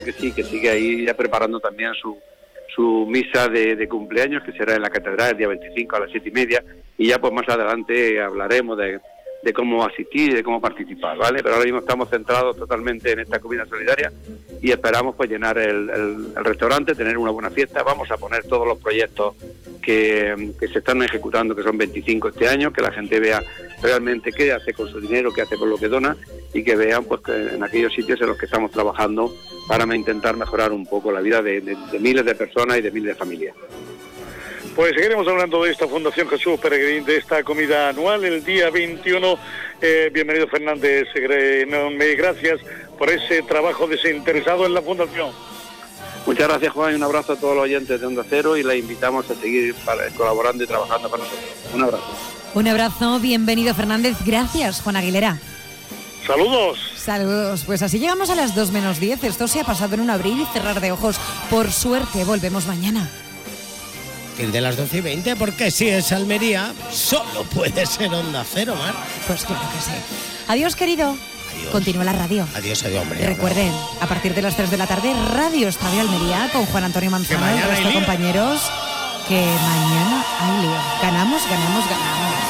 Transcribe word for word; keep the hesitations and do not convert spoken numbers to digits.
que sí, que sigue ahí ya preparando también su su misa de, de cumpleaños, que será en la catedral el día veinticinco a las siete y media, y ya pues más adelante hablaremos de, de cómo asistir y de cómo participar, ¿vale? Pero ahora mismo estamos centrados totalmente en esta comida solidaria y esperamos pues llenar el, el, el restaurante, tener una buena fiesta. Vamos a poner todos los proyectos que, que se están ejecutando, que son veinticinco este año, que la gente vea realmente qué hace con su dinero, qué hace con lo que dona, y que vean pues que en aquellos sitios en los que estamos trabajando para intentar mejorar un poco la vida de, de, de miles de personas y de miles de familias. Pues seguiremos hablando de esta Fundación Jesús Peregrín, de esta comida anual el día veintiuno. Eh, bienvenido, Fernández, enorme gracias por ese trabajo desinteresado en la Fundación. Muchas gracias, Juan, y un abrazo a todos los oyentes de Onda Cero, y les invitamos a seguir para, colaborando y trabajando con nosotros. Un abrazo. Un abrazo, bienvenido, Fernández. Gracias, Juan Aguilera. Saludos. Saludos. Pues así llegamos a las dos menos diez. Esto se ha pasado en un abrir y cerrar de ojos. Por suerte, volvemos mañana. El de las doce y veinte, porque si es Almería, solo puede ser Onda Cero, Mar. Pues claro que sí. Adiós, querido. Adiós. Continúa la radio. Adiós, adiós, hombre. Recuerden, a partir de las tres de la tarde, Radio Estadio Almería con Juan Antonio Manzano y el resto de compañeros. Que mañana hay lío. Ganamos, ganamos, ganamos.